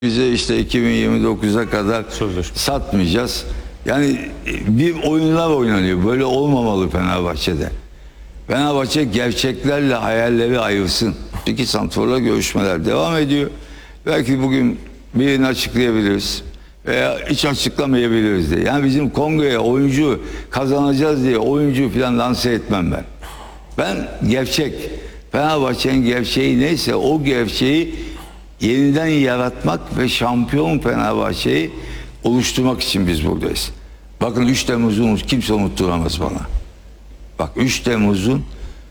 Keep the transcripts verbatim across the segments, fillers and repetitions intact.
Bize işte iki bin yirmi dokuza kadar Sözleşme. satmayacağız. Yani bir oyunlar oynanıyor. Böyle olmamalı Fenerbahçe'de. Fenerbahçe gerçeklerle hayalleri ayırsın. İki santrforla görüşmeler devam ediyor. Belki bugün birini açıklayabiliriz. Veya hiç açıklamayabiliriz diye. Yani bizim kongreye oyuncu kazanacağız diye oyuncu falan lanse etmem ben. Ben gerçek. Fenerbahçe'nin gerçeği neyse o gerçeği yeniden yaratmak ve şampiyon Fenerbahçe'yi oluşturmak için biz buradayız. Bakın üç Temmuz'u kimse unutturamaz bana. Bak üç Temmuz'un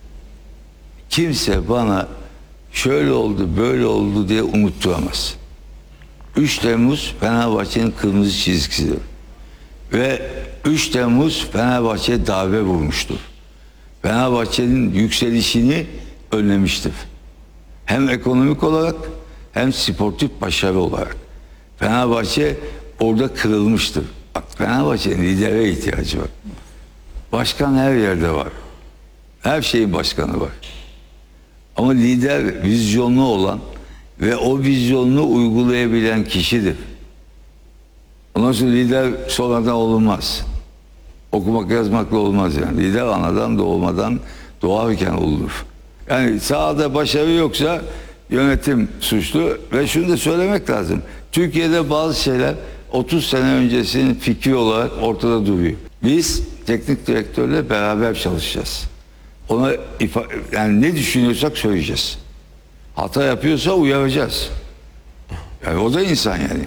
kimse bana şöyle oldu böyle oldu diye unutturamaz. üç Temmuz Fenerbahçe'nin kırmızı çizgisidir. Ve üç Temmuz Fenerbahçe'ye darbe vurmuştur. Fenerbahçe'nin yükselişini önlemiştir. Hem ekonomik olarak hem sportif başarı olarak. Fenerbahçe orada kırılmıştır. Bak Fenerbahçe'nin lidere ihtiyacı var. Başkan her yerde var. Her şeyin başkanı var. Ama lider vizyonlu olan ve o vizyonunu uygulayabilen kişidir. Ondan sonra lider sonradan olunmaz. Okumak yazmakla olmaz yani. Lider anadan doğmadan doğarken olur. Yani sahada başarı yoksa yönetim suçlu ve şunu da söylemek lazım. Türkiye'de bazı şeyler otuz sene öncesinin fikri olarak ortada duruyor. Biz teknik direktörle beraber çalışacağız. Ona yani ne düşünüyorsak söyleyeceğiz. Hata yapıyorsa uyaracağız. Yani o da insan yani.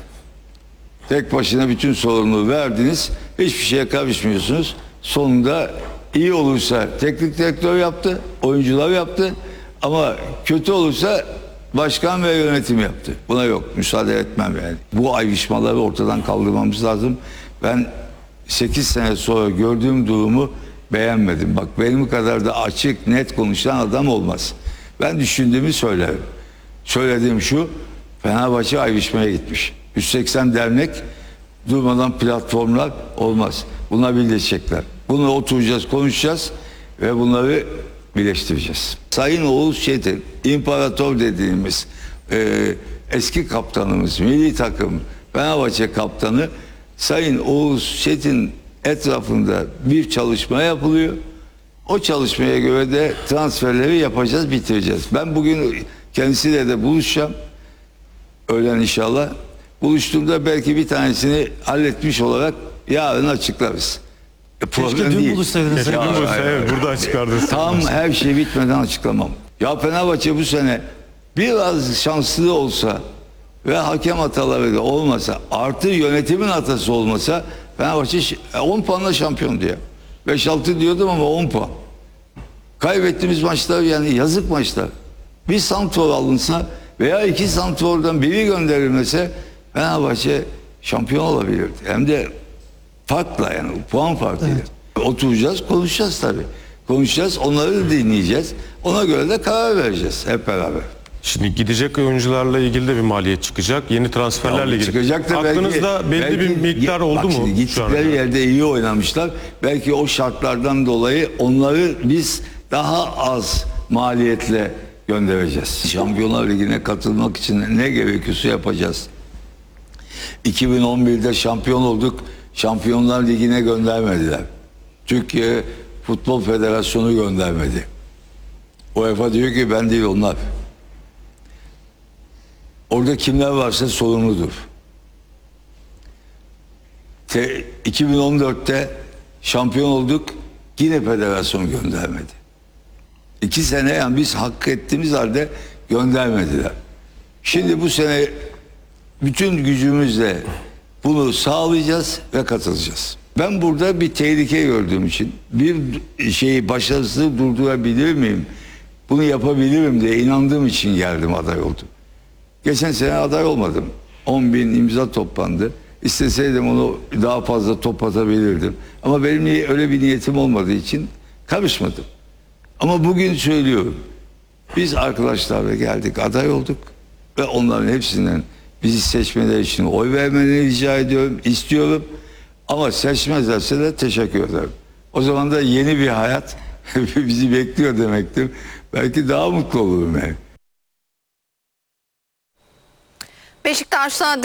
Tek başına bütün sorumluluğu verdiniz. Hiçbir şeye karışmıyorsunuz. Sonunda iyi olursa teknik direktör yaptı, oyuncular yaptı. Ama kötü olursa başkan ve yönetim yaptı. Buna yok. Müsaade etmem yani. Bu ayrışmaları ortadan kaldırmamız lazım. Ben sekiz sene sonra gördüğüm durumu beğenmedim. Bak benim kadar da açık, net konuşan adam olmaz. Ben düşündüğümü söylerim. Söylediğim şu, Fenerbahçe ayrışmaya gitmiş. yüz seksen dernek durmadan platformlar olmaz. Bunlar birleşecekler. Bunu oturacağız, konuşacağız ve bunları birleştireceğiz. Sayın Oğuz Çetin, imparator dediğimiz e, eski kaptanımız, milli takım, Fenerbahçe kaptanı Sayın Oğuz Çetin etrafında bir çalışma yapılıyor. O çalışmaya göre de transferleri yapacağız, bitireceğiz. Ben bugün kendisiyle de buluşacağım. Öğlen inşallah. Buluştuğumda belki bir tanesini halletmiş olarak yarın açıklarız. E, Keşke dün buluşsaydınız. Ya, evet, buradan çıkardınız. Tam her şey bitmeden açıklamam. Ya Fenerbahçe bu sene biraz şanslı olsa ve hakem hataları da olmasa artı yönetimin hatası olmasa Fenerbahçe on puanla şampiyon diyor. beş altı diyordum ama on puan. Kaybettiğimiz maçlar yani yazık maçlar. Bir santrfor alınsa veya iki santrfordan biri gönderilmese Fenerbahçe şampiyon olabilirdi. Hem de farkla yani puan farkıyla. Evet. Oturacağız, konuşacağız tabii. Konuşacağız, onları da dinleyeceğiz. Ona göre de karar vereceğiz hep beraber. Şimdi gidecek oyuncularla ilgili de bir maliyet çıkacak. Yeni transferlerle ilgili. Çıkacak da aklınızda belki, belli belki, bir miktar bak oldu mu? Şimdi gittikleri yerde iyi oynamışlar. Belki o şartlardan dolayı onları biz daha az maliyetle göndereceğiz. Şampiyonlar Ligi'ne katılmak için ne gerekiyorsa yapacağız. iki bin on birde şampiyon olduk. Şampiyonlar Ligi'ne göndermediler. Türkiye Futbol Federasyonu göndermedi. UEFA diyor ki ben değil onlar. Orada kimler varsa sorumludur. Te, iki bin on dörtte şampiyon olduk. Yine federasyon göndermedi. İki sene yani biz hak ettiğimiz halde göndermediler. Şimdi bu sene bütün gücümüzle bunu sağlayacağız ve katılacağız. Ben burada bir tehlike gördüğüm için bir şeyi başarısız durdurabilir miyim? Bunu yapabilirim diye inandığım için geldim, aday oldum. Geçen sene aday olmadım. on bin imza toplandı. İsteseydim onu daha fazla toplatabilirdim. Ama benim öyle bir niyetim olmadığı için karışmadım. Ama bugün söylüyorum. Biz arkadaşlarla geldik, aday olduk. Ve onların hepsinden bizi seçmeleri için oy vermelerini rica ediyorum, istiyorum. Ama seçmezlerse de teşekkür ederim. O zaman da yeni bir hayat bizi bekliyor demektir. Belki daha mutlu olurum yani. Beşiktaş'ta